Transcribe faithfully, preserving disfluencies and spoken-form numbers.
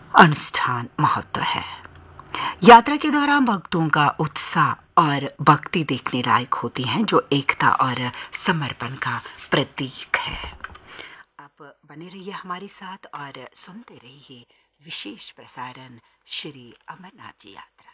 अनुष्ठान महत्व है। यात्रा के दौरान भक्तों का उत्साह और भक्ति देखने लायक होती हैं, जो एकता और समर्पण का प्रतीक है। आप बने रहिए हमारे साथ और सुनते रहिए विशेष प्रसारण श्री अमरनाथ जी यात्रा।